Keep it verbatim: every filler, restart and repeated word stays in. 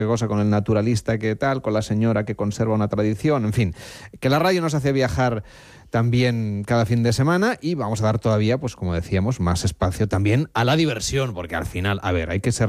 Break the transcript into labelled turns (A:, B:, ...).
A: qué cosa, con el naturalista que tal, con la señora que conserva una tradición, en fin, que la radio nos hace viajar también cada fin de semana y vamos a dar todavía, pues como decíamos, más espacio también a la diversión, porque al final, a ver, hay que ser